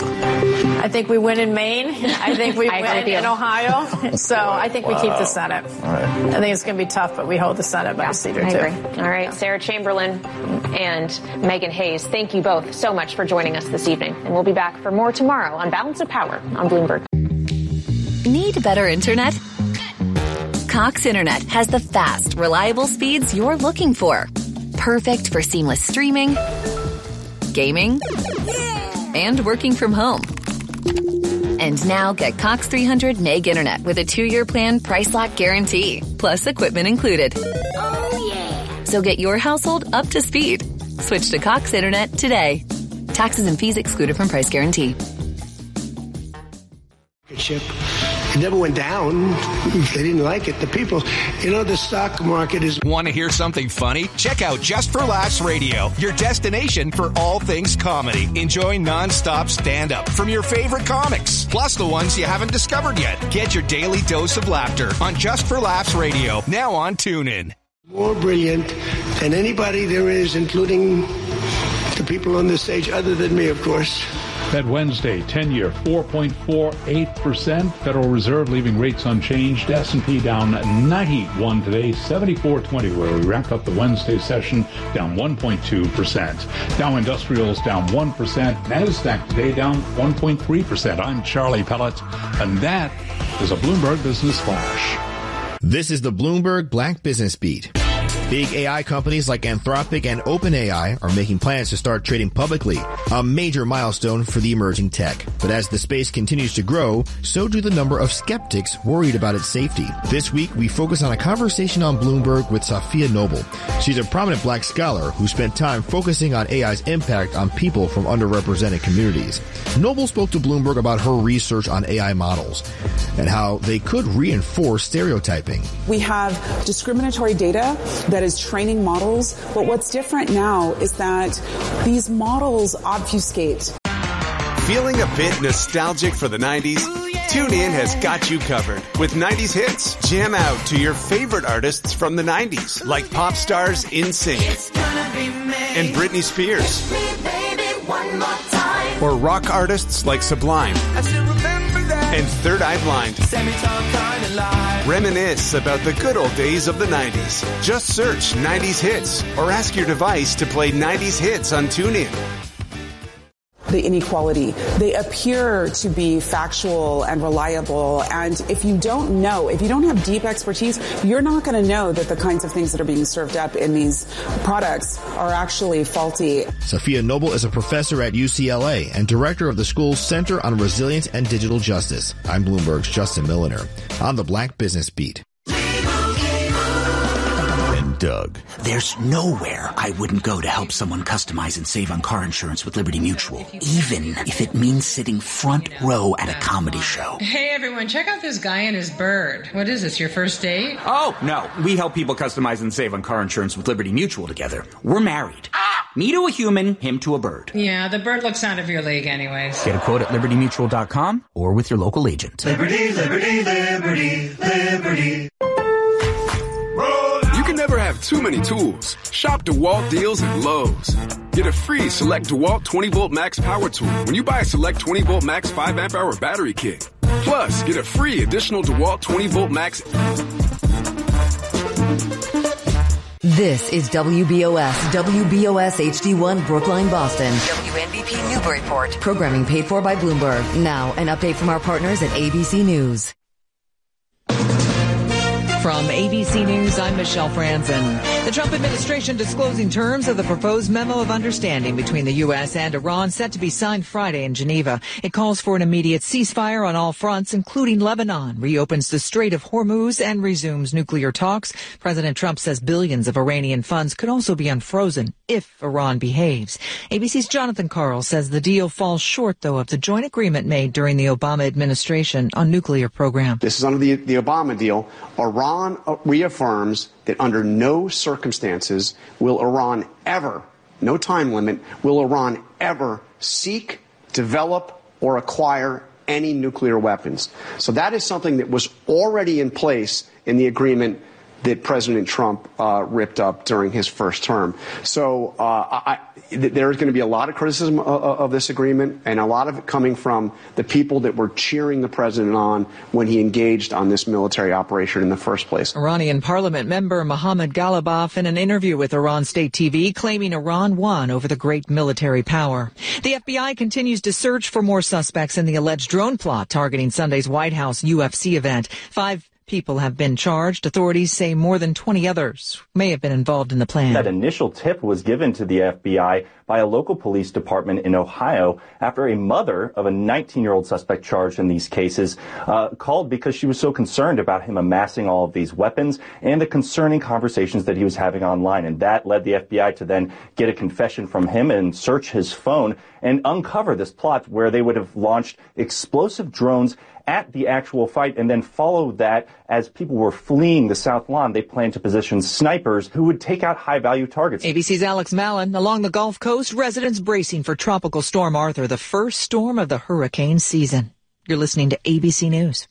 I think we win in Maine. I think we I win in Ohio. So I think wow. we keep the Senate. All right. I think it's going to be tough, but we hold the Senate by yeah, a seat or I two. Agree. All right, Sarah Chamberlain and Megan Hayes, thank you both so much for joining us this evening. And we'll be back for more tomorrow on Balance of Power on Bloomberg. Need better internet? Cox Internet has the fast, reliable speeds you're looking for. Perfect for seamless streaming, gaming, and working from home. And now get Cox three hundred meg internet with a two-year plan price lock guarantee, plus equipment included. Oh, yeah. So get your household up to speed. Switch to Cox Internet today. Taxes and fees excluded from price guarantee. Ship. It never went down. They didn't like it. The people, you know, the stock market is... Want to hear something funny? Check out Just for Laughs Radio, your destination for all things comedy. Enjoy nonstop stand-up from your favorite comics, plus the ones you haven't discovered yet. Get your daily dose of laughter on Just for Laughs Radio, now on TuneIn. More brilliant than anybody there is, including the people on this stage, other than me, of course. Fed Wednesday, ten-year, four point four eight percent. Federal Reserve leaving rates unchanged. S and P down ninety-one today, seventy-four twenty, where we wrapped up the Wednesday session, down one point two percent. Dow Industrials down one percent. NASDAQ today down one point three percent. I'm Charlie Pellet, and that is a Bloomberg Business Flash. This is the Bloomberg Black Business Beat. Big A I companies like Anthropic and OpenAI are making plans to start trading publicly, a major milestone for the emerging tech. But as the space continues to grow, so do the number of skeptics worried about its safety. This week, we focus on a conversation on Bloomberg with Safiya Noble. She's a prominent black scholar who spent time focusing on A I's impact on people from underrepresented communities. Noble spoke to Bloomberg about her research on A I models and how they could reinforce stereotyping. We have discriminatory data that is training models, but what's different now is that these models obfuscate. Feeling a bit nostalgic for the nineties? TuneIn has got you covered with nineties hits. Jam out to your favorite artists from the nineties, like pop stars NSYNC and Britney Spears, or rock artists like Sublime and Third Eye Blind. Reminisce about the good old days of the nineties. Just search nineties hits or ask your device to play nineties hits on TuneIn. The inequality. They appear to be factual and reliable. And if you don't know, if you don't have deep expertise, you're not going to know that the kinds of things that are being served up in these products are actually faulty. Safiya Noble is a professor at U C L A and director of the school's Center on Resilience and Digital Justice. I'm Bloomberg's Justin Milliner on the Black Business Beat. Doug. There's nowhere I wouldn't go to help someone customize and save on car insurance with Liberty Mutual, even if it means sitting front row at a comedy show. Hey everyone, check out this guy and his bird. What is this, your first date? Oh, no. We help people customize and save on car insurance with Liberty Mutual together. We're married. Me to a human, him to a bird. Yeah, the bird looks out of your league anyways. Get a quote at liberty mutual dot com or with your local agent. Liberty, liberty, liberty, liberty. You can never have too many tools. Shop DeWalt deals at Lowe's. Get a free Select DeWalt twenty volt Max power tool when you buy a Select twenty volt Max five amp hour battery kit. Plus, get a free additional DeWalt twenty volt Max. This is W B O S, W B O S H D one Brookline, Boston. W N B P Newburyport. Programming paid for by Bloomberg. Now, an update from our partners at A B C News. From A B C News, I'm Michelle Franzen. The Trump administration disclosing terms of the proposed memo of understanding between the U S and Iran set to be signed Friday in Geneva. It calls for an immediate ceasefire on all fronts, including Lebanon, reopens the Strait of Hormuz, and resumes nuclear talks. President Trump says billions of Iranian funds could also be unfrozen if Iran behaves. A B C's Jonathan Karl says the deal falls short, though, of the joint agreement made during the Obama administration on nuclear program. This is under the, the Obama deal. Iran reaffirms that under no circumstances will Iran ever, no time limit, will Iran ever seek, develop, or acquire any nuclear weapons. So that is something that was already in place in the agreement that President Trump uh, ripped up during his first term. So uh, I, th- there's going to be a lot of criticism of, of this agreement, and a lot of it coming from the people that were cheering the president on when he engaged on this military operation in the first place. Iranian parliament member Mohammad Ghalibaf in an interview with Iran State T V claiming Iran won over the great military power. The F B I continues to search for more suspects in the alleged drone plot targeting Sunday's White House U F C event. Five people have been charged. Authorities say more than twenty others may have been involved in the plan. That initial tip was given to the F B I by a local police department in Ohio after a mother of a nineteen-year-old suspect charged in these cases uh, called because she was so concerned about him amassing all of these weapons and the concerning conversations that he was having online. And that led the F B I to then get a confession from him and search his phone and uncover this plot where they would have launched explosive drones at the actual fight and then follow that as people were fleeing the South Lawn. They planned to position snipers who would take out high-value targets. A B C's Alex Mallon. Along the Gulf Coast, residents bracing for Tropical Storm Arthur, the first storm of the hurricane season. You're listening to A B C News.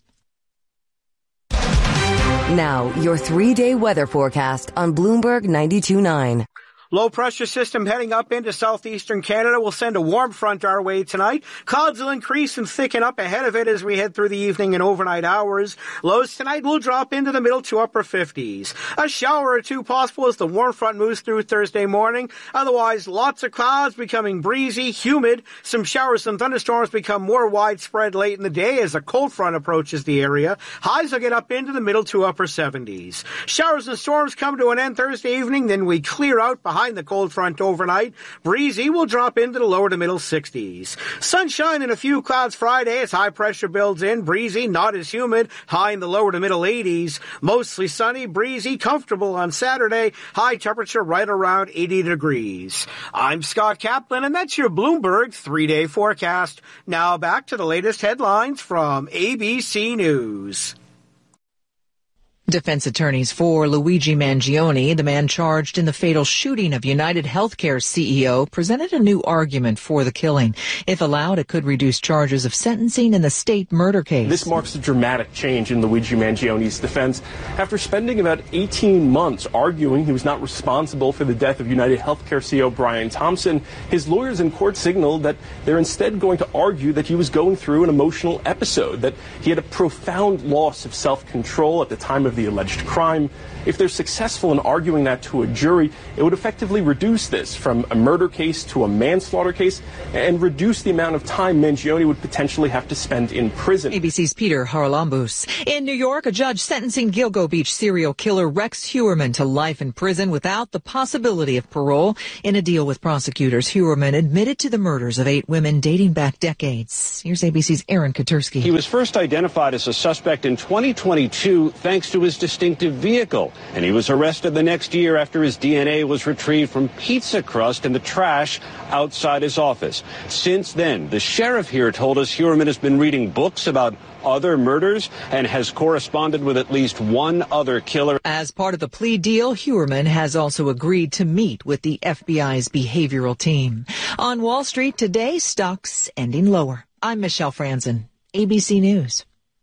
Now, your three-day weather forecast on Bloomberg ninety-two point nine. Low pressure system heading up into southeastern Canada will send a warm front our way tonight. Clouds will increase and thicken up ahead of it as we head through the evening and overnight hours. Lows tonight will drop into the middle to upper fifties. A shower or two possible as the warm front moves through Thursday morning. Otherwise, lots of clouds becoming breezy, humid. Some showers and thunderstorms become more widespread late in the day as a cold front approaches the area. Highs will get up into the middle to upper seventies. Showers and storms come to an end Thursday evening, then we clear out behind the cold front overnight. Breezy will drop into the lower to middle sixties. Sunshine and a few clouds Friday as high pressure builds in. Breezy, not as humid. High in the lower to middle eighties. Mostly sunny, breezy, comfortable on Saturday. High temperature right around eighty degrees. I'm Scott Kaplan, and that's your Bloomberg three-day forecast. Now back to the latest headlines from A B C News. Defense attorneys for Luigi Mangione, the man charged in the fatal shooting of United Healthcare's C E O, presented a new argument for the killing. If allowed, it could reduce charges of sentencing in the state murder case. This marks a dramatic change in Luigi Mangione's defense. After spending about eighteen months arguing he was not responsible for the death of United Healthcare C E O Brian Thompson, his lawyers in court signaled that they're instead going to argue that he was going through an emotional episode, that he had a profound loss of self-control at the time of the alleged crime. If they're successful in arguing that to a jury, it would effectively reduce this from a murder case to a manslaughter case and reduce the amount of time Mangione would potentially have to spend in prison. A B C's Peter Haralambous. In New York, a judge sentencing Gilgo Beach serial killer Rex Heuermann to life in prison without the possibility of parole. In a deal with prosecutors, Heuermann admitted to the murders of eight women dating back decades. Here's A B C's Aaron Katursky. He was first identified as a suspect in twenty twenty-two thanks to his distinctive vehicle, and he was arrested the next year after his D N A was retrieved from pizza crust in the trash outside his office. Since then, the sheriff here told us Heuermann has been reading books about other murders and has corresponded with at least one other killer. As part of the plea deal, Heuermann has also agreed to meet with the F B I's behavioral team. On Wall Street today, stocks ending lower. I'm Michelle Franzen, A B C News.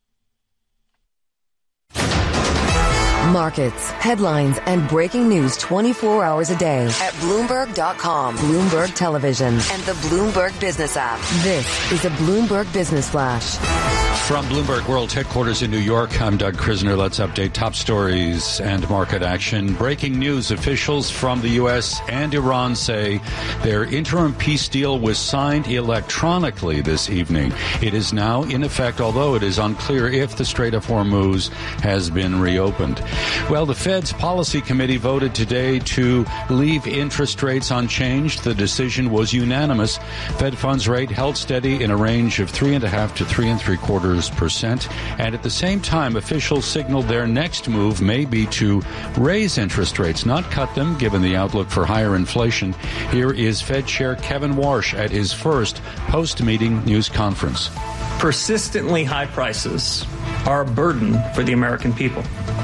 Markets, headlines, and breaking news twenty-four hours a day at Bloomberg dot com, Bloomberg Television, and the Bloomberg Business app. This is a Bloomberg Business Flash. From Bloomberg World Headquarters in New York, I'm Doug Krisner. Let's update top stories and market action. Breaking news, officials from the U S and Iran say their interim peace deal was signed electronically this evening. It is now in effect, although it is unclear if the Strait of Hormuz has been reopened. Well, the Fed's policy committee voted today to leave interest rates unchanged. The decision was unanimous. Fed funds rate held steady in a range of three and a half to three and three quarters percent. And at the same time, officials signaled their next move may be to raise interest rates, not cut them, given the outlook for higher inflation. Here is Fed Chair Kevin Warsh at his first post-meeting news conference. Persistently high prices are a burden for the American people.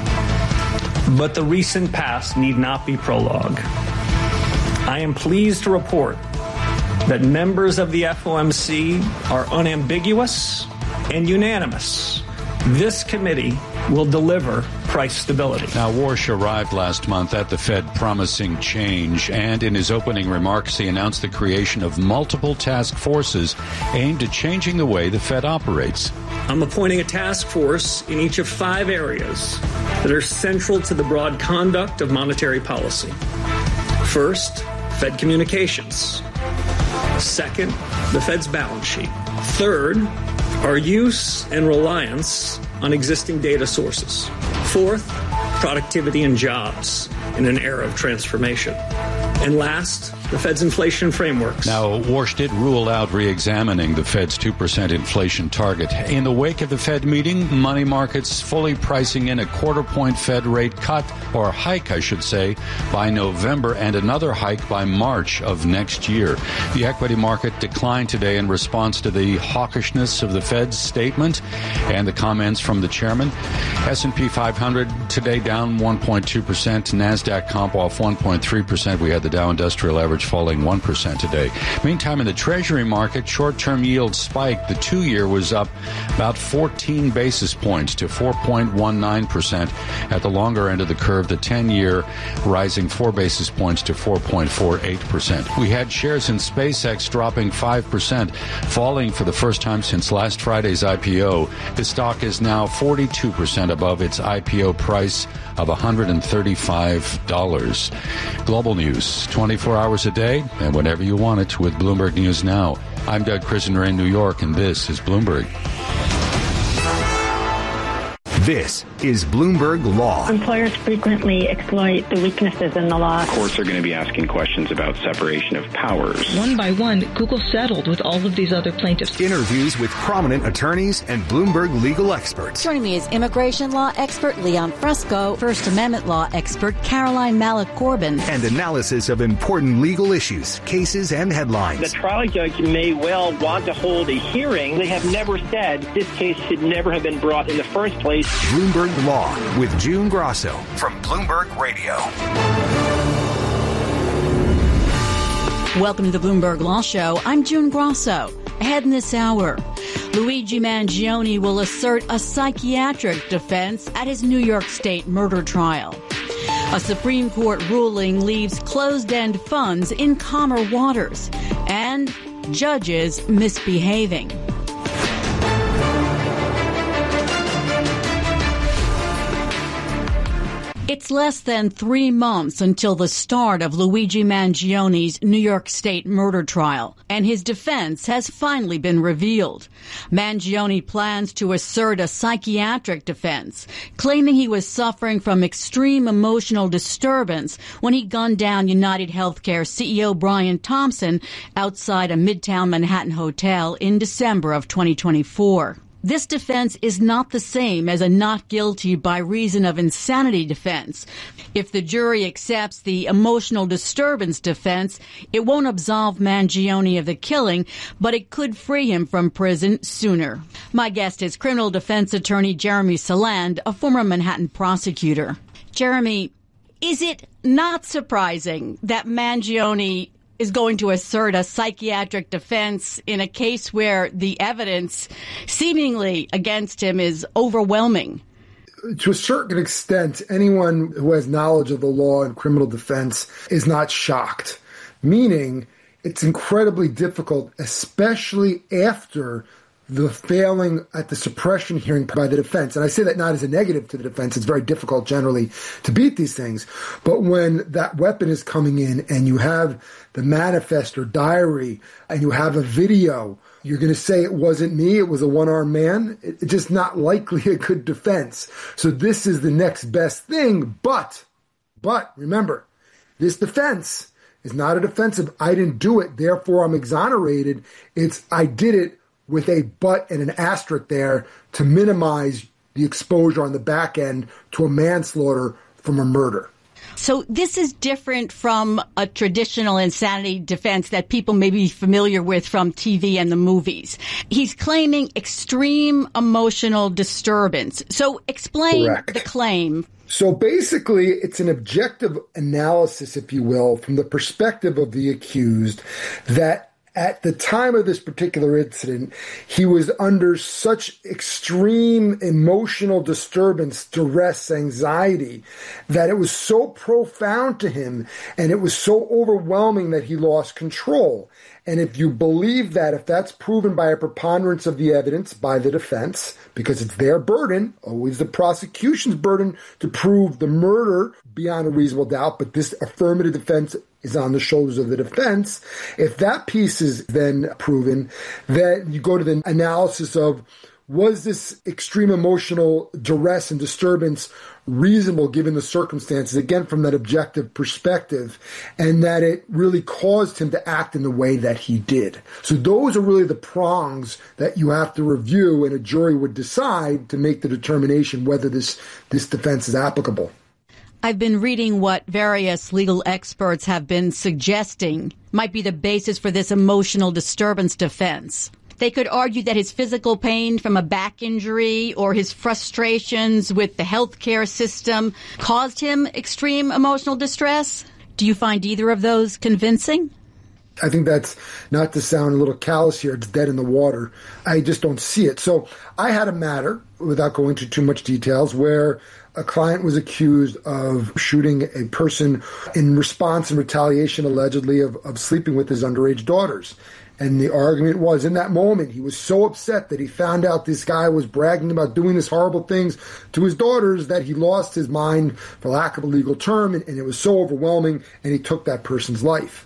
But the recent past need not be prologue. I am pleased to report that members of the F O M C are unambiguous and unanimous. This committee will deliver price stability. Now, Warsh arrived last month at the Fed promising change, and in his opening remarks, he announced the creation of multiple task forces aimed at changing the way the Fed operates. I'm appointing a task force in each of five areas that are central to the broad conduct of monetary policy. First, Fed communications. Second, the Fed's balance sheet. Third, our use and reliance on existing data sources. Fourth, productivity and jobs in an era of transformation. And last, the Fed's inflation frameworks. Now, Warsh did rule out re-examining the Fed's two percent inflation target. In the wake of the Fed meeting, money markets fully pricing in a quarter-point Fed rate cut, or hike, I should say, by November, and another hike by March of next year. The equity market declined today in response to the hawkishness of the Fed's statement and the comments from the chairman. S and P five hundred today down one point two percent. NASDAQ comp off one point three percent. We had the Dow Industrial Average falling one percent today. Meantime, in the Treasury market, short-term yields spiked. The two-year was up about fourteen basis points to four point one nine percent. At the longer end of the curve, the ten-year rising four basis points to four point four eight percent. We had shares in SpaceX dropping five percent, falling for the first time since last Friday's I P O. The stock is now forty-two percent above its I P O price of one hundred thirty-five dollars. Global news, twenty-four hours a day and whenever you want it with Bloomberg News Now. I'm Doug Krisner in New York, and this is Bloomberg. This is Bloomberg Law. Employers frequently exploit the weaknesses in the law. Courts are going to be asking questions about separation of powers. One by one, Google settled with all of these other plaintiffs. Interviews with prominent attorneys and Bloomberg legal experts. Joining me is immigration law expert Leon Fresco, First Amendment law expert Caroline Malik-Corbin, and analysis of important legal issues, cases, and headlines. The trial judge may well want to hold a hearing. They have never said this case should never have been brought in the first place. Bloomberg Law with June Grosso from Bloomberg Radio. Welcome to the Bloomberg Law Show. I'm June Grosso. Ahead in this hour, Luigi Mangione will assert a psychiatric defense at his New York State murder trial. A Supreme Court ruling leaves closed-end funds in calmer waters, and judges misbehaving. It's less than three months until the start of Luigi Mangione's New York State murder trial, and his defense has finally been revealed. Mangione plans to assert a psychiatric defense, claiming he was suffering from extreme emotional disturbance when he gunned down United Healthcare C E O Brian Thompson outside a Midtown Manhattan hotel in December of twenty twenty-four. This defense is not the same as a not guilty by reason of insanity defense. If the jury accepts the emotional disturbance defense, it won't absolve Mangione of the killing, but it could free him from prison sooner. My guest is criminal defense attorney Jeremy Saland, a former Manhattan prosecutor. Jeremy, is it not surprising that Mangione is going to assert a psychiatric defense in a case where the evidence seemingly against him is overwhelming? To a certain extent, anyone who has knowledge of the law and criminal defense is not shocked, meaning it's incredibly difficult, especially after the failing at the suppression hearing by the defense. And I say that not as a negative to the defense. It's very difficult generally to beat these things. But when that weapon is coming in and you have the manifest or diary and you have a video, you're going to say it wasn't me, it was a one-armed man. It's just not likely a good defense. So this is the next best thing. But, but remember, this defense is not a defense of I didn't do it, therefore I'm exonerated. It's I did it with a but and an asterisk there to minimize the exposure on the back end to a manslaughter from a murder. So this is different from a traditional insanity defense that people may be familiar with from T V and the movies. He's claiming extreme emotional disturbance. So explain Correct. the claim. So basically, it's an objective analysis, if you will, from the perspective of the accused that at the time of this particular incident, he was under such extreme emotional disturbance, duress, anxiety, that it was so profound to him and it was so overwhelming that he lost control. And if you believe that, if that's proven by a preponderance of the evidence by the defense, because it's their burden, always the prosecution's burden to prove the murder beyond a reasonable doubt, but this affirmative defense is on the shoulders of the defense. If that piece is then proven, then you go to the analysis of, was this extreme emotional duress and disturbance reasonable given the circumstances, again, from that objective perspective, and that it really caused him to act in the way that he did. So those are really the prongs that you have to review, and a jury would decide to make the determination whether this, this defense is applicable. I've been reading what various legal experts have been suggesting might be the basis for this emotional disturbance defense. They could argue that his physical pain from a back injury or his frustrations with the healthcare system caused him extreme emotional distress. Do you find either of those convincing? I think that's, not to sound a little callous here, it's dead in the water. I just don't see it. So I had a matter, without going into too much details, where a client was accused of shooting a person in response and retaliation, allegedly, of, of sleeping with his underage daughters. And the argument was, in that moment, he was so upset that he found out this guy was bragging about doing these horrible things to his daughters that he lost his mind, for lack of a legal term, and, and it was so overwhelming, and he took that person's life.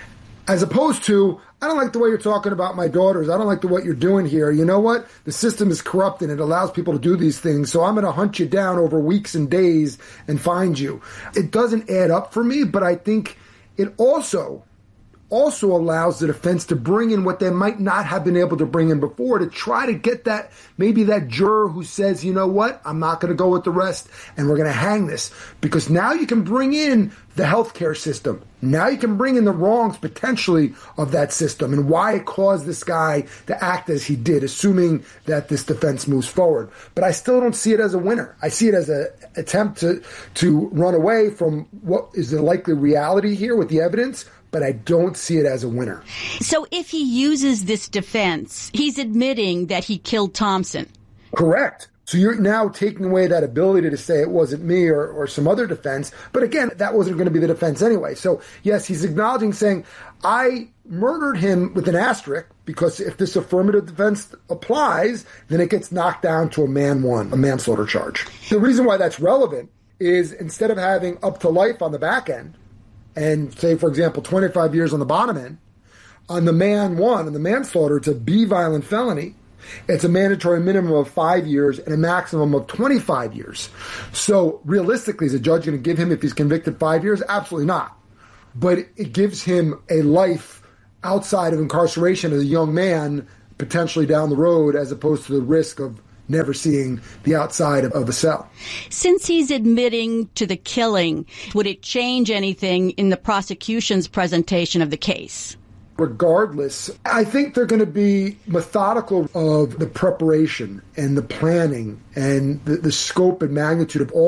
As opposed to, I don't like the way you're talking about my daughters. I don't like the what you're doing here. You know what? The system is corrupt and it allows people to do these things. So I'm going to hunt you down over weeks and days and find you. It doesn't add up for me, but I think it also also allows the defense to bring in what they might not have been able to bring in before, to try to get that, maybe that juror who says, you know what, I'm not going to go with the rest and we're going to hang this. Because now you can bring in the healthcare system. Now you can bring in the wrongs potentially of that system and why it caused this guy to act as he did, assuming that this defense moves forward. But I still don't see it as a winner. I see it as an attempt to, to run away from what is the likely reality here with the evidence, but I don't see it as a winner. So if he uses this defense, he's admitting that he killed Thompson. Correct. So you're now taking away that ability to say it wasn't me or, or some other defense. But again, that wasn't going to be the defense anyway. So yes, he's acknowledging, saying, I murdered him with an asterisk, because if this affirmative defense applies, then it gets knocked down to a man one, a manslaughter charge. The reason why that's relevant is, instead of having up to life on the back end, and say, for example, twenty-five years on the bottom end, on the man one, on the manslaughter, it's a B violent felony. It's a mandatory minimum of five years and a maximum of twenty-five years. So realistically, is a judge going to give him, if he's convicted, five years? Absolutely not. But it gives him a life outside of incarceration as a young man, potentially down the road, as opposed to the risk of never seeing the outside of, of a cell. Since he's admitting to the killing, would it change anything in the prosecution's presentation of the case? Regardless, I think they're going to be methodical of the preparation and the planning and the, the scope and magnitude of all